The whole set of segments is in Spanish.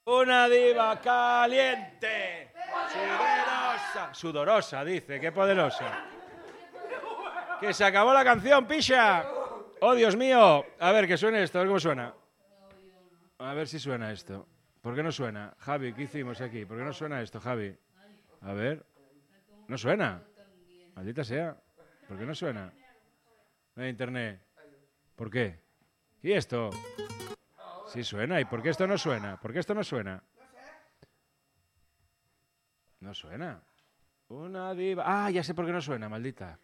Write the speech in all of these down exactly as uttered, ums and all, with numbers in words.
Una diva caliente, sudorosa. Sudorosa, dice, qué poderosa. Que se acabó la canción, picha. Oh, Dios mío. A ver, que suene esto, a ver cómo suena. A ver si suena esto. ¿Por qué no suena? Javi, ¿qué hicimos aquí? ¿Por qué no suena esto, Javi? A ver. ¿No suena? Maldita sea. ¿Por qué no suena? No hay internet. ¿Por qué? ¿Y esto? Sí suena. ¿Y por qué esto no suena? ¿Por qué esto no suena? No suena. Una diva... Ah, ya sé por qué no suena, maldita.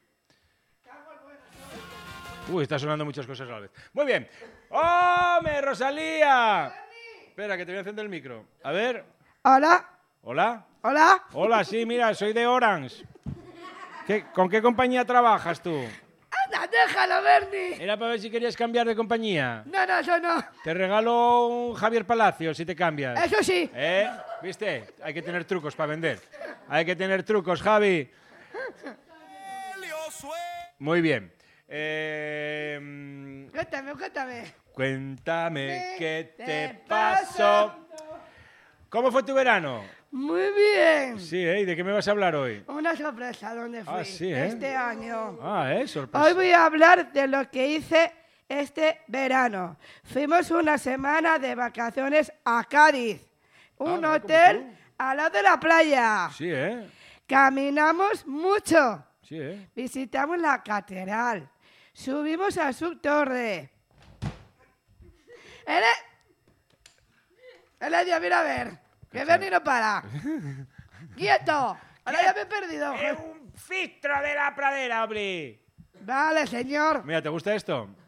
Uy, está sonando muchas cosas a la vez. Muy bien. ¡Hombre, Rosalía! Espera, que te voy a encender el micro. A ver. Hola. ¿Hola? Hola. Hola, sí, mira, soy de Orange. ¿Qué, ¿Con qué compañía trabajas tú? Anda, déjalo, Bernie. Era para ver si querías cambiar de compañía. No, no, eso no. Te regalo un Javier Palacio si te cambias. Eso sí. ¿Eh? ¿Viste? Hay que tener trucos para vender. Hay que tener trucos, Javi. Muy bien. Eh, Cuéntame, cuéntame. Cuéntame qué te pasó. ¿Cómo fue tu verano? Muy bien. Sí, ¿eh? ¿Y de qué me vas a hablar hoy? Una sorpresa, ¿dónde fui? Ah, sí, ¿eh? Este año. Ah, ¿eh? Sorpresa. Hoy voy a hablar de lo que hice este verano. Fuimos una semana de vacaciones a Cádiz. Un Ah, hotel al lado de la playa. Sí, ¿eh? Caminamos mucho. Sí, ¿eh? Visitamos la catedral. Subimos a su torre. El Eladio, mira a ver. Que Bernie no para. ¡Quieto! Ahora ya me he perdido. ¡Es un filtro de la pradera, hombre! Vale, señor. Mira, ¿te gusta esto?